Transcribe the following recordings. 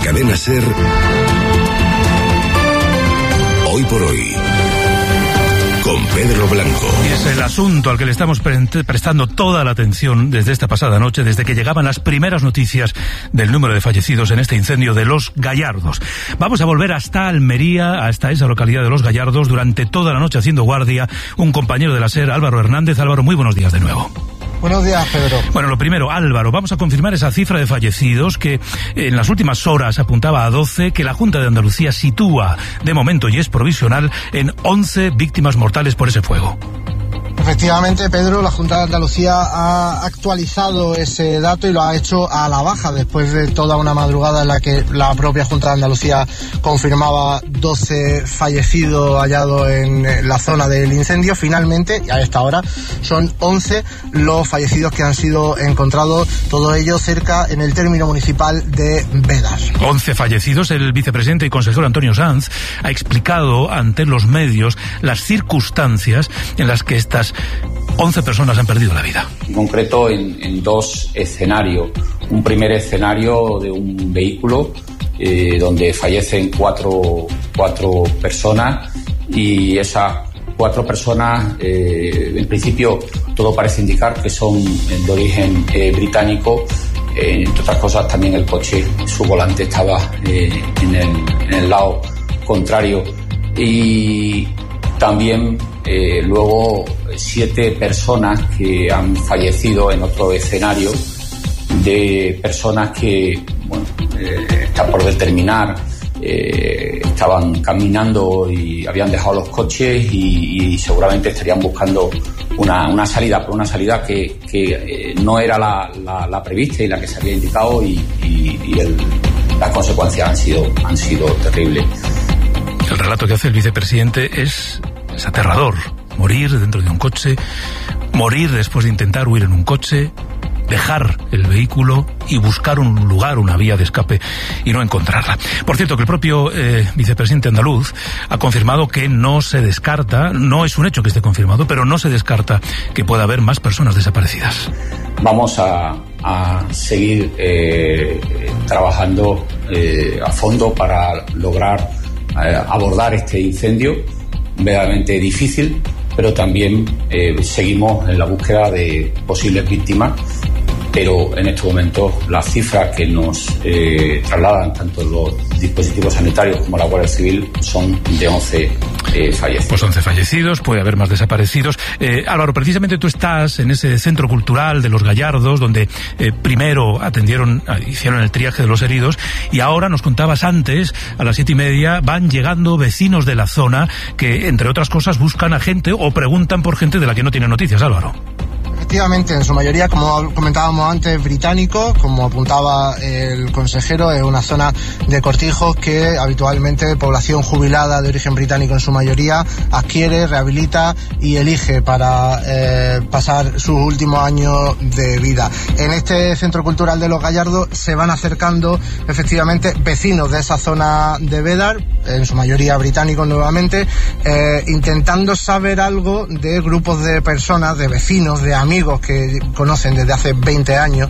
cadena SER, Hoy por Hoy, con Pedro Blanco. Y es el asunto al que le estamos prestando toda la atención desde esta pasada noche, desde que llegaban las primeras noticias del número de fallecidos en este incendio de Los Gallardos. Vamos a volver hasta Almería, hasta esa localidad de Los Gallardos, durante toda la noche haciendo guardia un compañero de la SER, Álvaro Hernández. Álvaro, muy buenos días de nuevo. Buenos días, Pedro. Bueno, lo primero, Álvaro, vamos a confirmar esa cifra de fallecidos que en las últimas horas apuntaba a 12, que la Junta de Andalucía sitúa de momento, y es provisional, en 11 víctimas mortales por ese fuego. Efectivamente, Pedro, la Junta de Andalucía ha actualizado ese dato y lo ha hecho a la baja después de toda una madrugada en la que la propia Junta de Andalucía confirmaba 12 fallecidos hallados en la zona del incendio. Finalmente, a esta hora, son 11 los fallecidos que han sido encontrados, todo ello cerca en el término municipal de Bédar. 11 fallecidos. El vicepresidente y consejero Antonio Sanz ha explicado ante los medios las circunstancias en las que estas 11 personas han perdido la vida. En concreto en dos escenarios. Un primer escenario de un vehículo donde fallecen cuatro personas, y esas 4 personas, en principio todo parece indicar que son de origen británico. Entre otras cosas, también el coche, su volante estaba en el lado contrario. Y también luego 7 personas que han fallecido en otro escenario, de personas que están por determinar, estaban caminando y habían dejado los coches y seguramente estarían buscando una salida, pero una salida que no era la prevista y la que se había indicado, y las consecuencias han sido terribles. El relato que hace el vicepresidente es aterrador. Morir dentro de un coche, morir después de intentar huir en un coche, dejar el vehículo y buscar un lugar, una vía de escape, y no encontrarla. Por cierto, que el propio vicepresidente andaluz ha confirmado que no se descarta, no es un hecho que esté confirmado, pero no se descarta que pueda haber más personas desaparecidas. Vamos a seguir trabajando a fondo para lograr abordar este incendio, verdaderamente difícil, pero también seguimos en la búsqueda de posibles víctimas, pero en estos momentos las cifras que nos trasladan tanto los dispositivos sanitarios como la Guardia Civil son de 11 fallecidos. Pues 11 fallecidos, puede haber más desaparecidos. Álvaro, precisamente tú estás en ese centro cultural de Los Gallardos, donde primero hicieron el triaje de los heridos, y ahora nos contabas antes, a las 7:30, van llegando vecinos de la zona que, entre otras cosas, buscan a gente o preguntan por gente de la que no tienen noticias, Álvaro. Efectivamente, en su mayoría, como comentábamos antes, británicos, como apuntaba el consejero, es una zona de cortijos que habitualmente población jubilada de origen británico en su mayoría adquiere, rehabilita y elige para pasar sus últimos años de vida. En este centro cultural de Los Gallardos se van acercando efectivamente vecinos de esa zona de Bédar, en su mayoría británicos nuevamente, intentando saber algo de grupos de personas, de vecinos, de amigos que conocen desde hace 20 años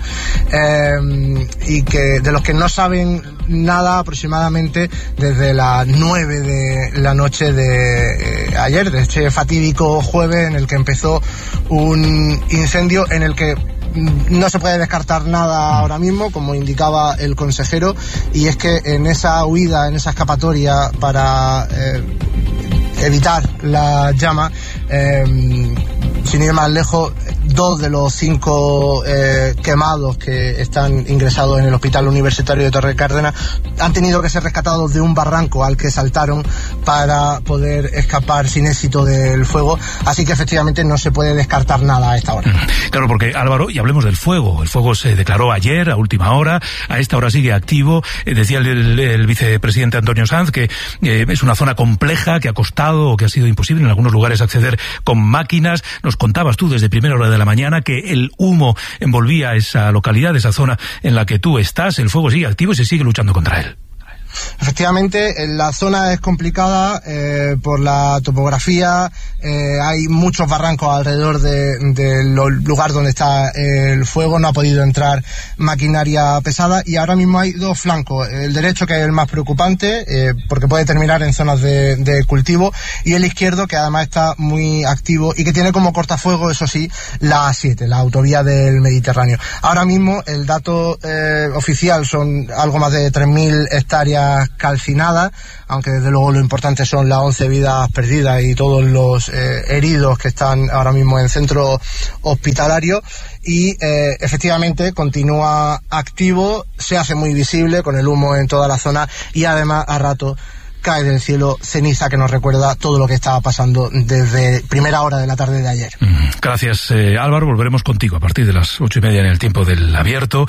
y que de los que no saben nada aproximadamente desde las 9 de la noche de ayer, de este fatídico jueves en el que empezó un incendio en el que no se puede descartar nada ahora mismo, como indicaba el consejero, y es que en esa huida, en esa escapatoria para evitar la llama, sin ir más lejos, 2 de los 5 quemados que están ingresados en el Hospital Universitario de Torre Cárdenas han tenido que ser rescatados de un barranco al que saltaron para poder escapar sin éxito del fuego, así que efectivamente no se puede descartar nada a esta hora. Claro, porque Álvaro, y hablemos del fuego. El fuego se declaró ayer a última hora, a esta hora sigue activo. Decía el vicepresidente Antonio Sanz que es una zona compleja, que ha costado o que ha sido imposible en algunos lugares acceder con máquinas. Nos contabas tú desde primera hora de la mañana que el humo envolvía esa localidad, esa zona en la que tú estás. El fuego sigue activo y se sigue luchando contra él. Efectivamente, la zona es complicada por la topografía, hay muchos barrancos alrededor del lugar donde está el fuego, no ha podido entrar maquinaria pesada y ahora mismo hay dos flancos, el derecho, que es el más preocupante porque puede terminar en zonas de cultivo, y el izquierdo, que además está muy activo y que tiene como cortafuego, eso sí, la A7, la autovía del Mediterráneo. Ahora mismo el dato oficial son algo más de 3.000 hectáreas calcinadas, aunque desde luego lo importante son las 11 vidas perdidas y todos los heridos que están ahora mismo en centro hospitalario. Y efectivamente continúa activo, se hace muy visible con el humo en toda la zona y además a rato cae del cielo ceniza que nos recuerda todo lo que estaba pasando desde primera hora de la tarde de ayer. Gracias, Álvaro. Volveremos contigo a partir de las 8:30 en el tiempo del abierto.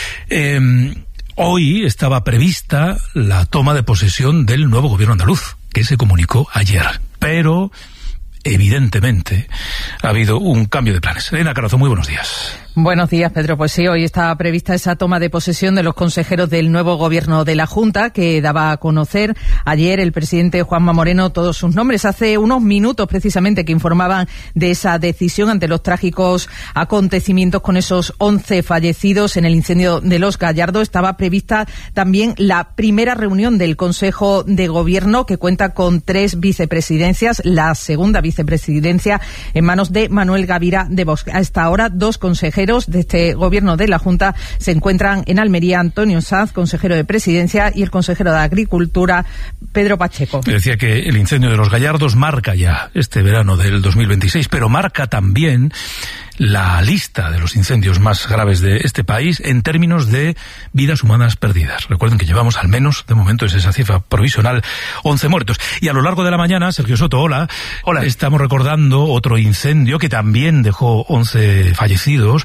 Hoy estaba prevista la toma de posesión del nuevo gobierno andaluz, que se comunicó ayer, pero evidentemente ha habido un cambio de planes. Elena Carazo, muy buenos días. Buenos días, Pedro. Pues sí, hoy está prevista esa toma de posesión de los consejeros del nuevo gobierno de la Junta, que daba a conocer ayer el presidente Juanma Moreno todos sus nombres. Hace unos minutos, precisamente, que informaban de esa decisión ante los trágicos acontecimientos con esos 11 fallecidos en el incendio de Los Gallardos. Estaba prevista también la primera reunión del Consejo de Gobierno, que cuenta con 3 vicepresidencias, la segunda vicepresidencia en manos de Manuel Gavira de Vox. Hasta ahora, 2 consejeros de este gobierno de la Junta se encuentran en Almería: Antonio Sanz, consejero de Presidencia, y el consejero de Agricultura, Pedro Pacheco. Decía que el incendio de Los Gallardos marca ya este verano del 2026, pero marca también la lista de los incendios más graves de este país en términos de vidas humanas perdidas. Recuerden que llevamos al menos, de momento es esa cifra provisional, 11 muertos. Y a lo largo de la mañana, Sergio Soto, hola. Estamos recordando otro incendio que también dejó 11 fallecidos,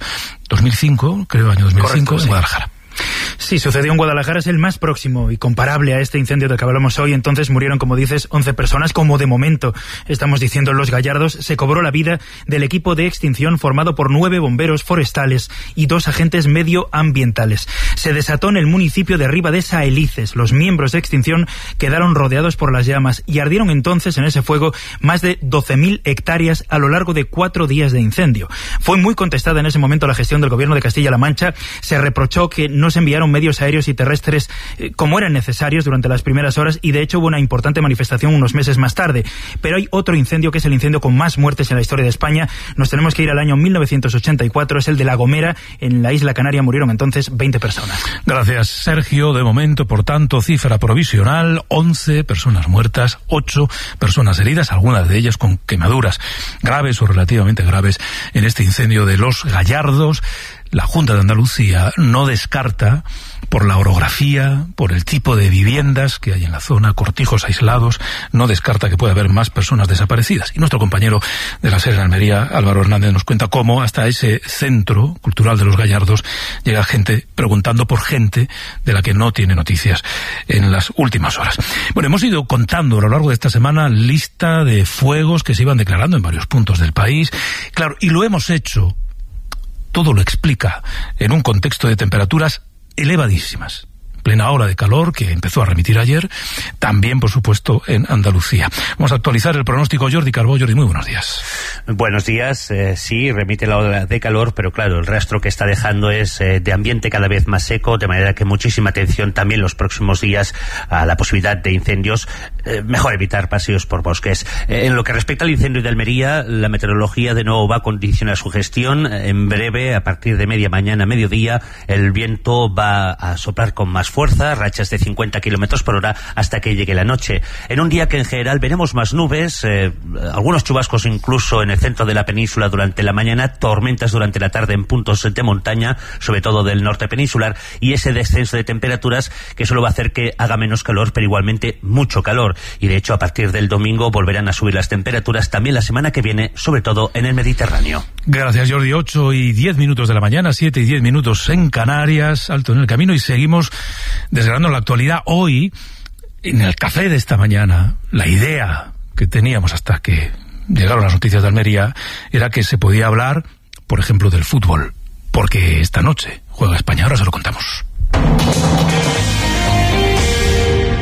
2005, creo, año 2005, correcto, en Guadalajara. Sí, sucedió en Guadalajara, es el más próximo y comparable a este incendio del que hablamos hoy. Entonces murieron, como dices, 11 personas, como de momento estamos diciendo en Los Gallardos. Se cobró la vida del equipo de extinción formado por 9 bomberos forestales y 2 agentes medioambientales. Se desató en el municipio de Ribadesa Elices. Los miembros de extinción quedaron rodeados por las llamas y ardieron entonces en ese fuego más de 12.000 hectáreas a lo largo de 4 días de incendio. Fue muy contestada en ese momento la gestión del gobierno de Castilla-La Mancha. Se reprochó que no se enviaron medios aéreos y terrestres como eran necesarios durante las primeras horas, y de hecho hubo una importante manifestación unos meses más tarde. Pero hay otro incendio que es el incendio con más muertes en la historia de España. Nos tenemos que ir al año 1984, es el de La Gomera, en la isla Canaria. Murieron entonces 20 personas. Gracias, Sergio. De momento, por tanto, cifra provisional: 11 personas muertas, 8 personas heridas, algunas de ellas con quemaduras graves o relativamente graves en este incendio de Los Gallardos. La Junta de Andalucía no descarta, por la orografía, por el tipo de viviendas que hay en la zona, cortijos aislados, no descarta que pueda haber más personas desaparecidas. Y nuestro compañero de la SER en Almería, Álvaro Hernández, nos cuenta cómo hasta ese centro cultural de Los Gallardos llega gente preguntando por gente de la que no tiene noticias en las últimas horas. Bueno, hemos ido contando a lo largo de esta semana lista de fuegos que se iban declarando en varios puntos del país. Claro, y lo hemos hecho, todo lo explica en un contexto de temperaturas elevadísimas. Plena ola de calor que empezó a remitir ayer, también por supuesto en Andalucía. Vamos a actualizar el pronóstico. Jordi Carbó. Jordi, muy buenos días. Buenos días. Sí, remite la ola de calor, pero claro, el rastro que está dejando es de ambiente cada vez más seco, de manera que muchísima atención también los próximos días a la posibilidad de incendios. Mejor evitar paseos por bosques. En lo que respecta al incendio de Almería, la meteorología de nuevo va a condicionar su gestión. En breve, a partir de media mañana, mediodía, el viento va a soplar con más fuerza, rachas de 50 kilómetros por hora hasta que llegue la noche. En un día que en general veremos más nubes, algunos chubascos incluso en el centro de la península durante la mañana, tormentas durante la tarde en puntos de montaña, sobre todo del norte peninsular, y ese descenso de temperaturas que solo va a hacer que haga menos calor, pero igualmente mucho calor. Y de hecho, a partir del domingo volverán a subir las temperaturas también la semana que viene, sobre todo en el Mediterráneo. Gracias, Jordi. 8:10 de la mañana, 7:10 en Canarias, alto en el camino, y seguimos desgranando la actualidad. Hoy, en el café de esta mañana, la idea que teníamos hasta que llegaron las noticias de Almería era que se podía hablar, por ejemplo, del fútbol, porque esta noche juega España. Ahora se lo contamos.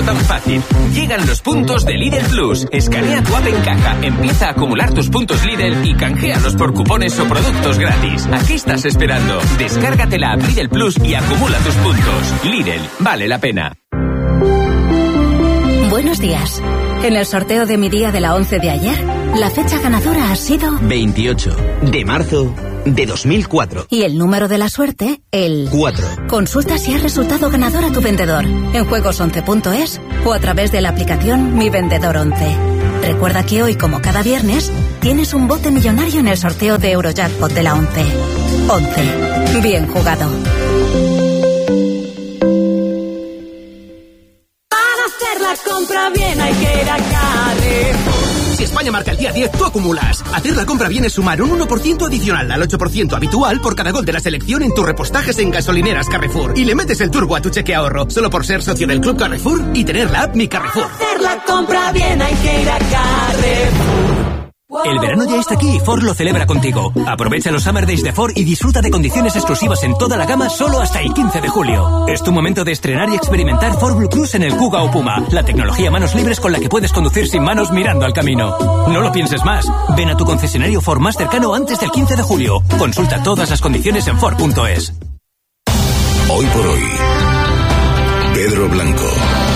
tan fácil. Llegan los puntos de Lidl Plus. Escanea tu app en caja, empieza a acumular tus puntos Lidl y canjealos por cupones o productos gratis. ¿A qué estás esperando? Descárgate la app Lidl Plus y acumula tus puntos. Lidl, vale la pena. Buenos días. En el sorteo de mi día de la 11 de ayer, la fecha ganadora ha sido 28 de marzo de 2004. Y el número de la suerte, el 4. Consulta si has resultado ganador a tu vendedor en juegos11.es o a través de la aplicación Mi Vendedor 11. Recuerda que hoy, como cada viernes, tienes un bote millonario en el sorteo de Eurojackpot de la 11. 11. Bien jugado. La compra bien hay que ir a Carrefour. Si España marca el día 10, tú acumulas. Hacer la compra bien es sumar un 1% adicional al 8% habitual por cada gol de la selección en tus repostajes en gasolineras Carrefour. Y le metes el turbo a tu cheque ahorro, solo por ser socio del Club Carrefour y tener la app Mi Carrefour. Hacer la compra bien hay que ir a Carrefour. El verano ya está aquí y Ford lo celebra contigo. Aprovecha los Summer Days de Ford y disfruta de condiciones exclusivas en toda la gama solo hasta el 15 de julio. Es tu momento de estrenar y experimentar Ford Blue Cruise en el Kuga o Puma, la tecnología manos libres con la que puedes conducir sin manos mirando al camino. No lo pienses más. Ven a tu concesionario Ford más cercano antes del 15 de julio. Consulta todas las condiciones en Ford.es. Hoy por hoy, Pedro Blanco.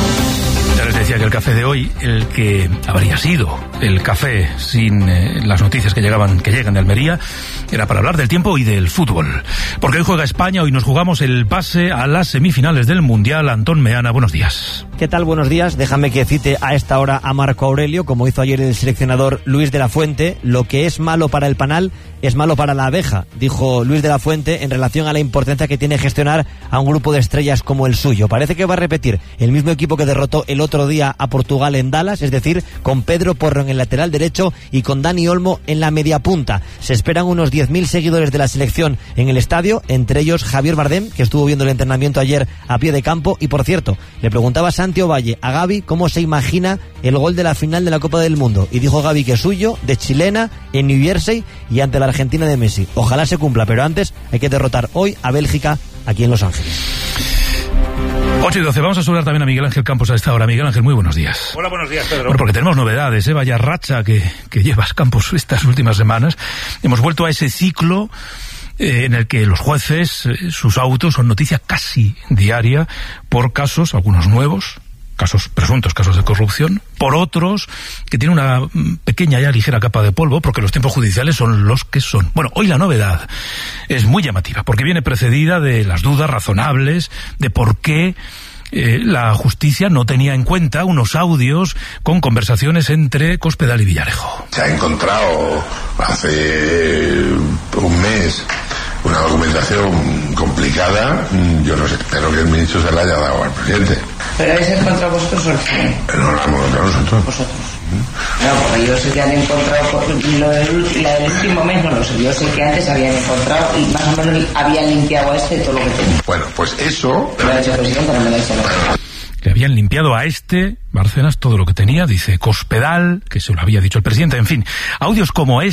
Ya les decía que el café de hoy, el que habría sido el café sin las noticias que llegan de Almería, era para hablar del tiempo y del fútbol. Porque hoy juega España, hoy nos jugamos el pase a las semifinales del Mundial. Antón Meana, buenos días. ¿Qué tal? Buenos días. Déjame que cite a esta hora a Marco Aurelio, como hizo ayer el seleccionador Luis de la Fuente. Lo que es malo para el panal es malo para la abeja, dijo Luis de la Fuente en relación a la importancia que tiene gestionar a un grupo de estrellas como el suyo. Parece que va a repetir el mismo equipo que derrotó el otro día a Portugal en Dallas, es decir, con Pedro Porro en el lateral derecho y con Dani Olmo en la media punta. Se esperan unos 10.000 seguidores de la selección en el estadio, entre ellos Javier Bardem, que estuvo viendo el entrenamiento ayer a pie de campo. Y por cierto, le preguntaba Santi Ovalle a Gavi cómo se imagina el gol de la final de la Copa del Mundo, y dijo Gavi que es suyo, de chilena, en New Jersey y ante la Argentina de Messi. Ojalá se cumpla, pero antes hay que derrotar hoy a Bélgica aquí en Los Ángeles. 8:12, vamos a saludar también a Miguel Ángel Campos a esta hora. Miguel Ángel, muy buenos días. Hola, buenos días, Pedro. Bueno, porque tenemos novedades, vaya racha que llevas, Campos, estas últimas semanas. Hemos vuelto a ese ciclo en el que los jueces, sus autos son noticia casi diaria por casos, algunos nuevos, presuntos casos de corrupción, por otros que tienen una pequeña ya ligera capa de polvo, porque los tiempos judiciales son los que son. Bueno, hoy la novedad es muy llamativa, porque viene precedida de las dudas razonables de por qué la justicia no tenía en cuenta unos audios con conversaciones entre Cospedal y Villarejo. Se ha encontrado hace un mes una documentación complicada. Yo no sé, espero que el ministro se la haya dado al presidente. ¿Pero habéis encontrado vosotros o quién? No la hemos encontrado nosotros. ¿Vosotros? No, porque yo sé que han encontrado la del último mes, no lo sé. Yo sé que antes habían encontrado y más o menos habían limpiado a todo lo que tenía. Bueno, pues eso... Me lo ha dicho el presidente, no me lo ha dicho nada. Le habían limpiado a Bárcenas, todo lo que tenía, dice Cospedal, que se lo había dicho el presidente. En fin, audios como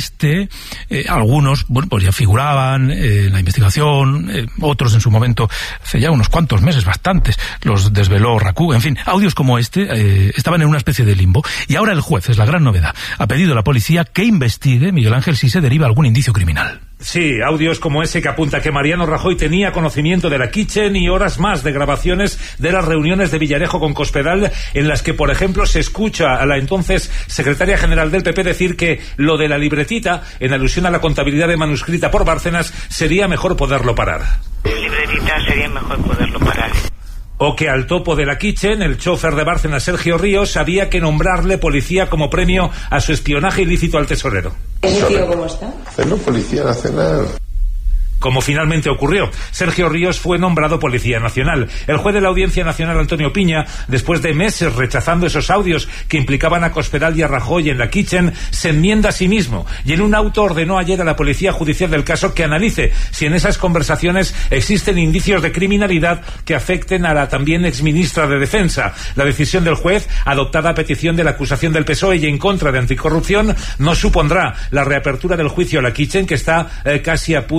algunos, bueno, pues ya figuraban en la investigación, otros en su momento, hace ya unos cuantos meses, bastantes, los desveló RACU. En fin, audios como estaban en una especie de limbo. Y ahora el juez, es la gran novedad, ha pedido a la policía que investigue, Miguel Ángel, si se deriva algún indicio criminal. Sí, audios como ese que apunta que Mariano Rajoy tenía conocimiento de la Kitchen y horas más de grabaciones de las reuniones de Villarejo con Cospedal, en las que, por ejemplo, se escucha a la entonces secretaria general del PP decir que lo de la libretita, en alusión a la contabilidad de manuscrita por Bárcenas, sería mejor poderlo parar. Libretita sería mejor poderlo parar. O que al topo de la Kitchen, el chofer de Bárcenas, Sergio Ríos, había que nombrarle policía como premio a su espionaje ilícito al tesorero. ¿Ese tío cómo está? Hacerlo Policía Nacional. Como finalmente ocurrió. Sergio Ríos fue nombrado Policía Nacional. El juez de la Audiencia Nacional, Antonio Piña, después de meses rechazando esos audios que implicaban a Cospedal y a Rajoy en la Kitchen, se enmienda a sí mismo y en un auto ordenó ayer a la Policía Judicial del caso que analice si en esas conversaciones existen indicios de criminalidad que afecten a la también exministra de Defensa. La decisión del juez, adoptada a petición de la acusación del PSOE y en contra de Anticorrupción, no supondrá la reapertura del juicio a la Kitchen, que está casi a punto de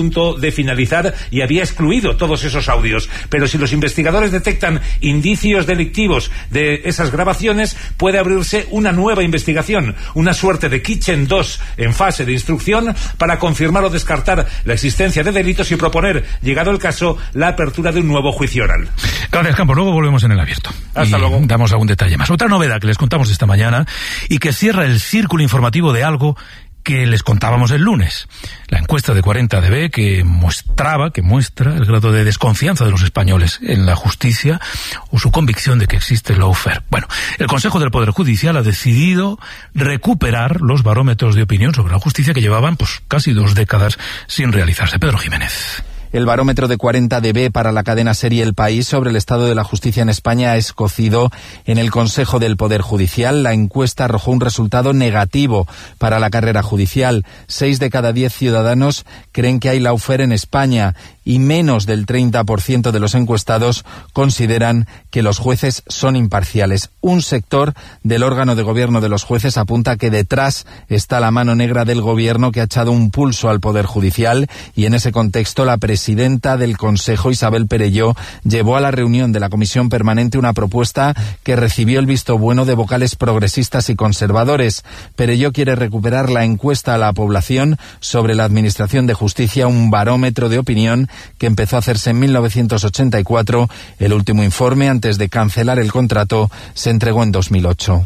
de finalizar y había excluido todos esos audios. Pero si los investigadores detectan indicios delictivos de esas grabaciones, puede abrirse una nueva investigación, una suerte de Kitchen 2 en fase de instrucción para confirmar o descartar la existencia de delitos y proponer, llegado el caso, la apertura de un nuevo juicio oral. Gracias, Campos. Luego volvemos en el abierto. Hasta luego. Damos algún detalle más. Otra novedad que les contamos esta mañana y que cierra el círculo informativo de algo que les contábamos el lunes. La encuesta de 40dB que muestra el grado de desconfianza de los españoles en la justicia o su convicción de que existe lawfare. Bueno, el Consejo del Poder Judicial ha decidido recuperar los barómetros de opinión sobre la justicia que llevaban casi 2 décadas sin realizarse. Pedro Jiménez. El barómetro de 40dB para la cadena serie El País sobre el estado de la justicia en España ha escocido en el Consejo del Poder Judicial. La encuesta arrojó un resultado negativo para la carrera judicial. 6 de cada 10 ciudadanos creen que hay lawfare en España y menos del 30% de los encuestados consideran que los jueces son imparciales. Un sector del órgano de gobierno de los jueces apunta que detrás está la mano negra del gobierno que ha echado un pulso al Poder Judicial y en ese contexto la presidenta del Consejo, Isabel Perelló, llevó a la reunión de la Comisión Permanente una propuesta que recibió el visto bueno de vocales progresistas y conservadores. Perelló quiere recuperar la encuesta a la población sobre la Administración de Justicia, un barómetro de opinión que empezó a hacerse en 1984. El último informe, antes de cancelar el contrato, se entregó en 2008.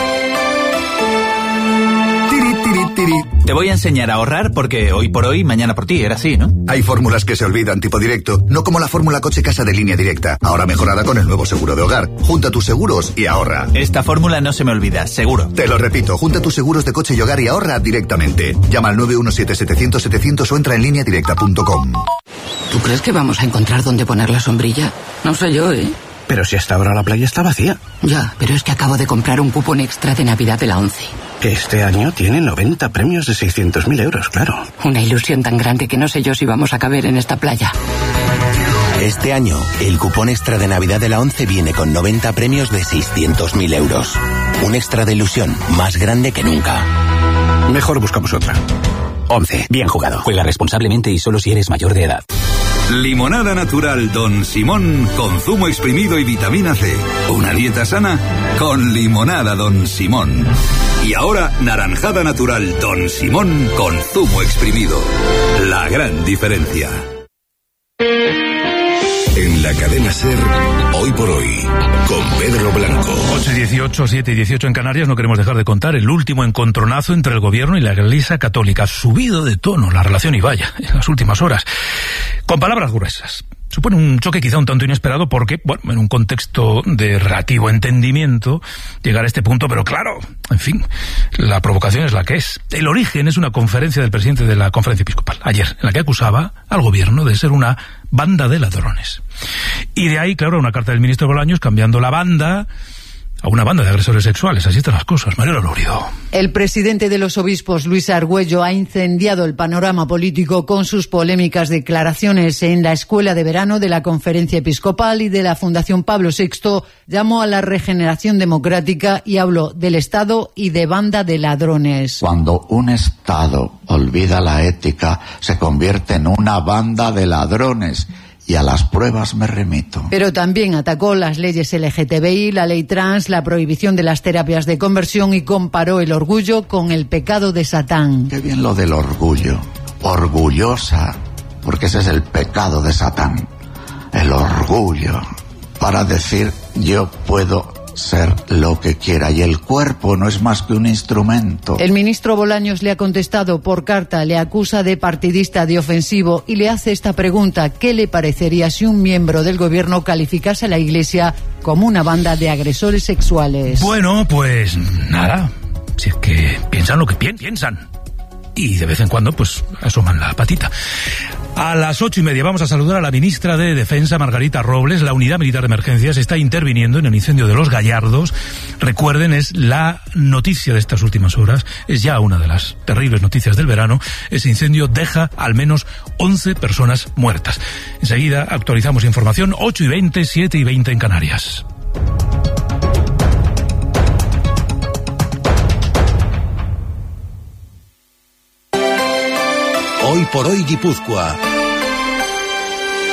Te voy a enseñar a ahorrar porque hoy por hoy, mañana por ti, era así, ¿no? Hay fórmulas que se olvidan, tipo directo, no como la fórmula coche-casa de Línea Directa, ahora mejorada con el nuevo seguro de hogar. Junta tus seguros y ahorra. Esta fórmula no se me olvida, seguro. Te lo repito, junta tus seguros de coche y hogar y ahorra directamente. Llama al 917-700-700 o entra en lineadirecta.com. ¿Tú crees que vamos a encontrar dónde poner la sombrilla? No sé yo, ¿eh? Pero si hasta ahora la playa está vacía. Ya, pero es que acabo de comprar un cupón extra de Navidad de la 11. Que este año tiene 90 premios de 600.000 euros, claro. Una ilusión tan grande que no sé yo si vamos a caber en esta playa. Este año, el cupón extra de Navidad de la 11 viene con 90 premios de 600.000 euros. Un extra de ilusión más grande que nunca. Mejor buscamos otra. 11. Bien jugado. Juega responsablemente y solo si eres mayor de edad. Limonada natural Don Simón con zumo exprimido y vitamina C. Una dieta sana con limonada Don Simón. Y ahora naranjada natural Don Simón con zumo exprimido. La gran diferencia. En la cadena SER, Hoy por Hoy, con Pedro Blanco. 8:18, 7:18 en Canarias. No queremos dejar de contar el último encontronazo entre el gobierno y la Iglesia Católica. Ha subido de tono la relación y vaya, en las últimas horas. Con palabras gruesas. Supone un choque quizá un tanto inesperado porque, bueno, en un contexto de relativo entendimiento, llegar a este punto, pero claro, en fin, la provocación es la que es. El origen es una conferencia del presidente de la Conferencia Episcopal, ayer, en la que acusaba al gobierno de ser una banda de ladrones. Y de ahí, claro, una carta del ministro Bolaños cambiando la banda a una banda de agresores sexuales. Así están las cosas. María Lorido. El presidente de los obispos, Luis Argüello, ha incendiado el panorama político con sus polémicas declaraciones en la escuela de verano de la Conferencia Episcopal y de la Fundación Pablo VI. Llamó a la regeneración democrática y habló del Estado y de banda de ladrones. Cuando un Estado olvida la ética, se convierte en una banda de ladrones. Y a las pruebas me remito. Pero también atacó las leyes LGTBI, la ley trans, la prohibición de las terapias de conversión y comparó el orgullo con el pecado de Satán. Qué bien lo del orgullo. Orgullosa, porque ese es el pecado de Satán. El orgullo. Para decir yo puedo ser lo que quiera y el cuerpo no es más que un instrumento. El ministro Bolaños le ha contestado por carta, le acusa de partidista, de ofensivo y le hace esta pregunta: ¿qué le parecería si un miembro del gobierno calificase a la Iglesia como una banda de agresores sexuales? Bueno, pues nada, si es que piensan lo que piensan y de vez en cuando pues asoman la patita. A las 8:30 vamos a saludar a la ministra de Defensa, Margarita Robles. La Unidad Militar de Emergencias está interviniendo en el incendio de Los Gallardos. Recuerden, es la noticia de estas últimas horas, es ya una de las terribles noticias del verano. Ese incendio deja al menos 11 personas muertas. Enseguida actualizamos información. 8:20, 7:20 en Canarias. Hoy por Hoy Guipúzcoa.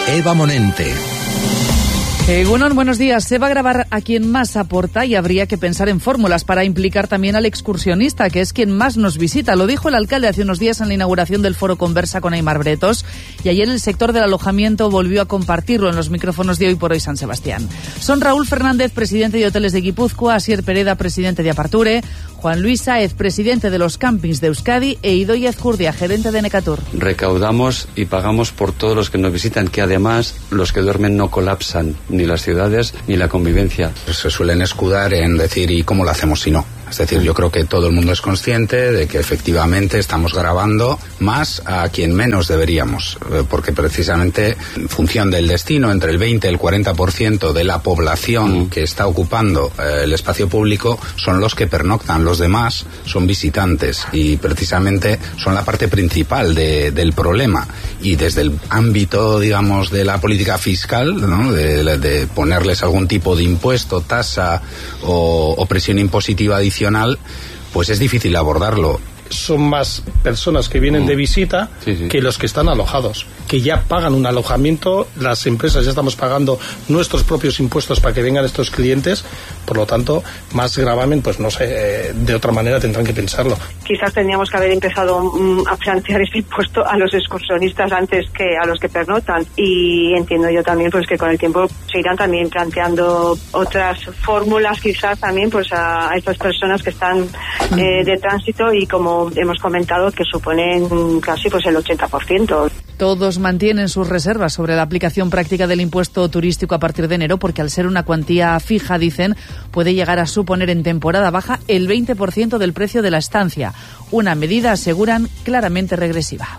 Eva Monente. Egunon, buenos días. Se va a grabar a quien más aporta y habría que pensar en fórmulas para implicar también al excursionista, que es quien más nos visita. Lo dijo el alcalde hace unos días en la inauguración del foro Conversa con Aimar Bretos, y ayer el sector del alojamiento volvió a compartirlo en los micrófonos de Hoy por Hoy San Sebastián. Son Raúl Fernández, presidente de Hoteles de Guipúzcoa, Asier Pereda, presidente de Aparture, Juan Luis Sáez, presidente de los campings de Euskadi, e Idoia Ezcurdia, gerente de Necatur. Recaudamos y pagamos por todos los que nos visitan, que además los que duermen no colapsan ni las ciudades ni la convivencia. Se suelen escudar en decir, ¿y cómo lo hacemos si no? Es decir, yo creo que todo el mundo es consciente de que efectivamente estamos grabando más a quien menos deberíamos, porque precisamente en función del destino, entre el 20 y el 40% de la población que está ocupando el espacio público son los que pernoctan, los demás son visitantes y precisamente son la parte principal del problema. Y desde el ámbito, digamos, de la política fiscal, ¿no? de ponerles algún tipo de impuesto, tasa o presión impositiva adicional, pues es difícil abordarlo. Son más personas que vienen de visita que los que están alojados, que ya pagan un alojamiento. Las empresas ya estamos pagando nuestros propios impuestos para que vengan estos clientes, por lo tanto, más gravamen, pues no sé, de otra manera tendrán que pensarlo. Quizás tendríamos que haber empezado a plantear este impuesto a los excursionistas antes que a los que pernoctan, y entiendo yo también pues que con el tiempo se irán también planteando otras fórmulas, quizás también pues a estas personas que están de tránsito y, como hemos comentado, que suponen casi pues el 80%. Todos mantienen sus reservas sobre la aplicación práctica del impuesto turístico a partir de enero, porque al ser una cuantía fija, dicen, puede llegar a suponer en temporada baja el 20% del precio de la estancia. Una medida, aseguran, claramente regresiva.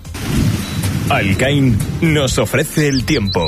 Alcain nos ofrece el tiempo.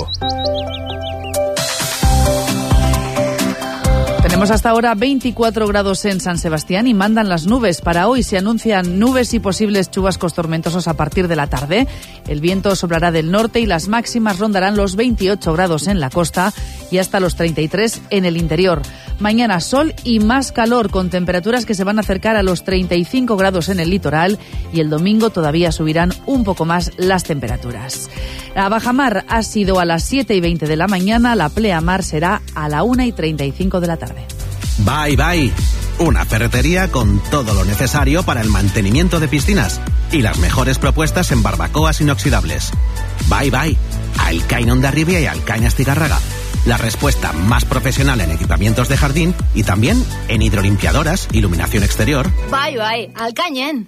Tenemos hasta ahora 24 grados en San Sebastián y mandan las nubes. Para hoy se anuncian nubes y posibles chubascos tormentosos a partir de la tarde. El viento soplará del norte y las máximas rondarán los 28 grados en la costa y hasta los 33 en el interior. Mañana sol y más calor, con temperaturas que se van a acercar a los 35 grados en el litoral, y el domingo todavía subirán un poco más las temperaturas. La bajamar ha sido a las 7:20 de la mañana, la pleamar será a la 1:35 de la tarde. Bye Bye, una ferretería con todo lo necesario para el mantenimiento de piscinas y las mejores propuestas en barbacoas inoxidables. Bye Bye, Alcain Hondarribia y Alcain Astigarraga. La respuesta más profesional en equipamientos de jardín y también en hidrolimpiadoras, iluminación exterior. Bye Bye, Alcañen.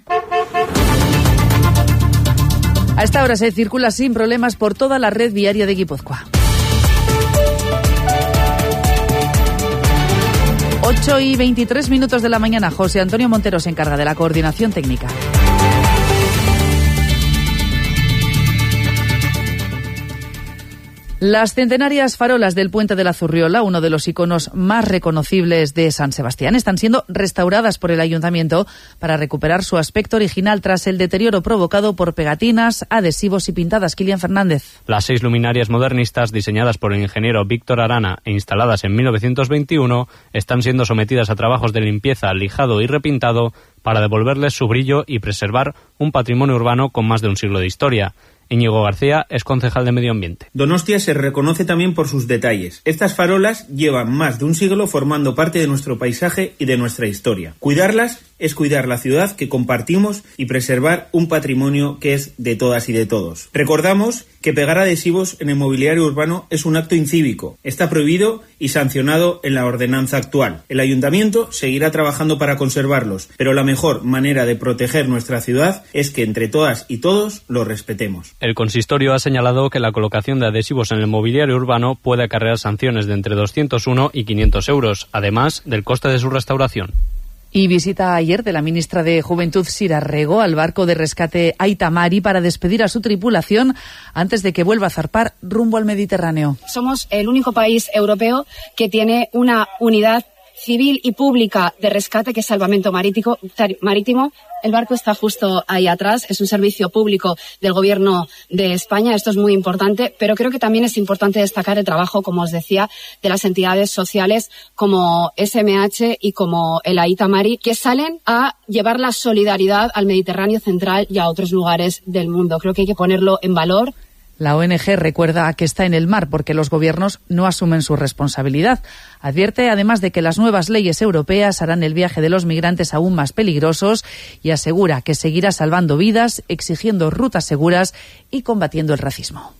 A esta hora se circula sin problemas por toda la red viaria de Guipúzcoa. 8:23 de la mañana. José Antonio Montero se encarga de la coordinación técnica. Las centenarias farolas del Puente de la Zurriola, uno de los iconos más reconocibles de San Sebastián, están siendo restauradas por el Ayuntamiento para recuperar su aspecto original tras el deterioro provocado por pegatinas, adhesivos y pintadas. Kilian Fernández. Las 6 luminarias modernistas, diseñadas por el ingeniero Víctor Arana e instaladas en 1921, están siendo sometidas a trabajos de limpieza, lijado y repintado para devolverles su brillo y preservar un patrimonio urbano con más de un siglo de historia. Íñigo García es concejal de Medio Ambiente. Donostia se reconoce también por sus detalles. Estas farolas llevan más de un siglo formando parte de nuestro paisaje y de nuestra historia. Cuidarlas es cuidar la ciudad que compartimos y preservar un patrimonio que es de todas y de todos. Recordamos que pegar adhesivos en el mobiliario urbano es un acto incívico. Está prohibido y sancionado en la ordenanza actual. El Ayuntamiento seguirá trabajando para conservarlos, pero la mejor manera de proteger nuestra ciudad es que entre todas y todos los respetemos. El consistorio ha señalado que la colocación de adhesivos en el mobiliario urbano puede acarrear sanciones de entre 201 y 500 euros, además del coste de su restauración. Y visita ayer de la ministra de Juventud, Sira Rego, al barco de rescate Aita Mari para despedir a su tripulación antes de que vuelva a zarpar rumbo al Mediterráneo. Somos el único país europeo que tiene una unidad civil y pública de rescate, que es salvamento marítimo. El barco está justo ahí atrás, es un servicio público del Gobierno de España, esto es muy importante, pero creo que también es importante destacar el trabajo, como os decía, de las entidades sociales como SMH y como el Aita Mari, que salen a llevar la solidaridad al Mediterráneo central y a otros lugares del mundo. Creo que hay que ponerlo en valor. La ONG recuerda que está en el mar porque los gobiernos no asumen su responsabilidad. Advierte además de que las nuevas leyes europeas harán el viaje de los migrantes aún más peligrosos y asegura que seguirá salvando vidas, exigiendo rutas seguras y combatiendo el racismo.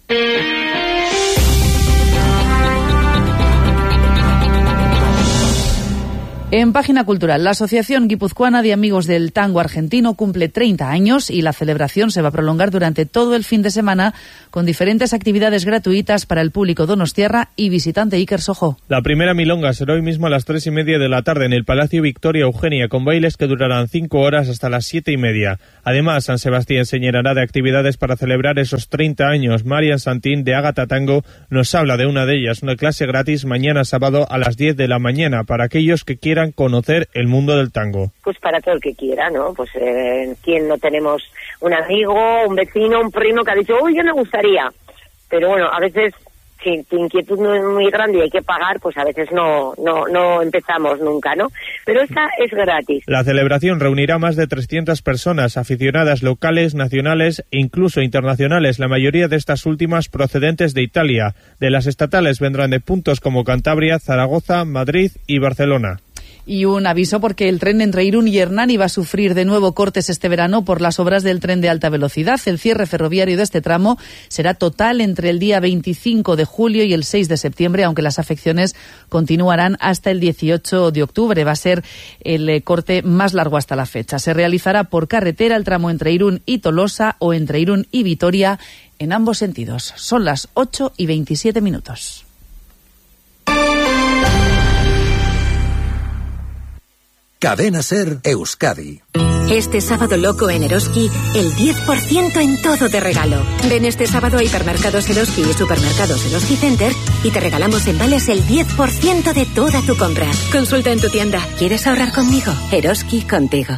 En Página Cultural, la Asociación Guipuzcoana de Amigos del Tango Argentino cumple 30 años y la celebración se va a prolongar durante todo el fin de semana con diferentes actividades gratuitas para el público donostiarra y visitante. Iker Sojo. La primera milonga será hoy mismo a las 3:30 de la tarde en el Palacio Victoria Eugenia, con bailes que durarán 5 horas hasta las 7:30. Además, San Sebastián se llenará de actividades para celebrar esos 30 años. Marian Santín, de Ágata Tango, nos habla de una de ellas, una clase gratis mañana sábado a las 10 de la mañana para aquellos que quieran conocer el mundo del tango. Pues para todo el que quiera, ¿no? Pues ¿quién no tenemos un amigo, un vecino, un primo que ha dicho, uy, yo me gustaría? Pero bueno, a veces si tu inquietud no es muy grande y hay que pagar, pues a veces no empezamos nunca, ¿no? Pero esta es gratis. La celebración reunirá más de 300 personas, aficionadas locales, nacionales e incluso internacionales, la mayoría de estas últimas procedentes de Italia. De las estatales vendrán de puntos como Cantabria, Zaragoza, Madrid y Barcelona. Y un aviso porque el tren entre Irún y Hernani va a sufrir de nuevo cortes este verano por las obras del tren de alta velocidad. El cierre ferroviario de este tramo será total entre el día 25 de julio y el 6 de septiembre, aunque las afecciones continuarán hasta el 18 de octubre. Va a ser el corte más largo hasta la fecha. Se realizará por carretera el tramo entre Irún y Tolosa o entre Irún y Vitoria en ambos sentidos. Son las 8:27. Cadena Ser Euskadi. Este sábado loco en Eroski, el 10% en todo de regalo. Ven este sábado a Hipermercados Eroski y Supermercados Eroski Center y te regalamos en vales el 10% de toda tu compra. Consulta en tu tienda. ¿Quieres ahorrar conmigo? Eroski contigo.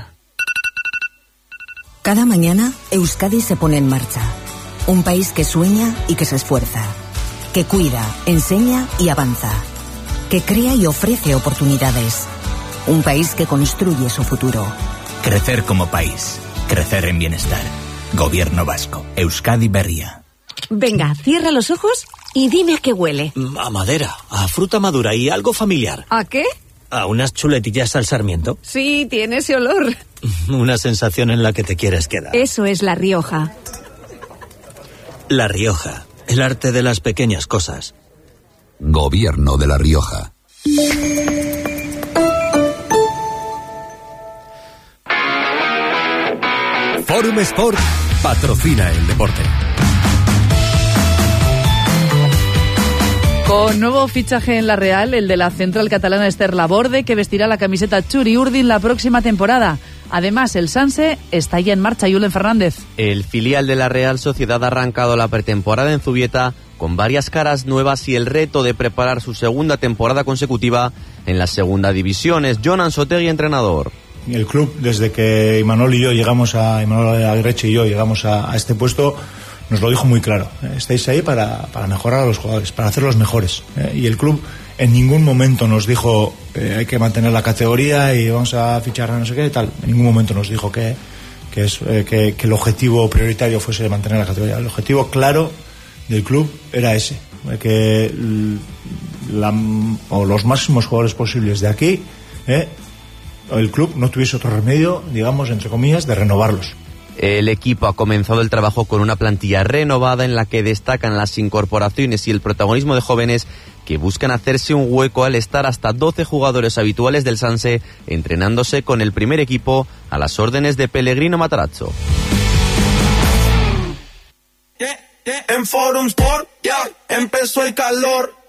Cada mañana, Euskadi se pone en marcha. Un país que sueña y que se esfuerza. Que cuida, enseña y avanza. Que crea y ofrece oportunidades. Un país que construye su futuro. Crecer como país. Crecer en bienestar. Gobierno vasco. Euskadi Berria. Venga, cierra los ojos y dime a qué huele. A madera, a fruta madura y algo familiar. ¿A qué? A unas chuletillas al sarmiento. Sí, tiene ese olor. Una sensación en la que te quieres quedar. Eso es La Rioja. La Rioja. El arte de las pequeñas cosas. Gobierno de La Rioja. Forum Sport patrocina el deporte. Con nuevo fichaje en la Real, el de la central catalana Esther Laborde, que vestirá la camiseta Txuri Urdin la próxima temporada. Además, el Sanse está ya en marcha. Julen Fernández. El filial de la Real Sociedad ha arrancado la pretemporada en Zubieta con varias caras nuevas y el reto de preparar su segunda temporada consecutiva en la segunda división. Es Jon Ansotegui, entrenador. El club, desde que Imanol Aguirreche y yo llegamos a este puesto, nos lo dijo muy claro. Estáis ahí para mejorar a los jugadores, para hacerlos mejores. Y el club en ningún momento nos dijo hay que mantener la categoría y vamos a fichar a no sé qué y tal. En ningún momento nos dijo que el objetivo prioritario fuese mantener la categoría. El objetivo claro del club era ese, que los máximos jugadores posibles de aquí, el club no tuviese otro remedio, digamos, entre comillas, de renovarlos. El equipo ha comenzado el trabajo con una plantilla renovada en la que destacan las incorporaciones y el protagonismo de jóvenes que buscan hacerse un hueco al estar hasta 12 jugadores habituales del Sanse entrenándose con el primer equipo a las órdenes de Pellegrino Matarazzo. En Forum Sport ya empezó el calor.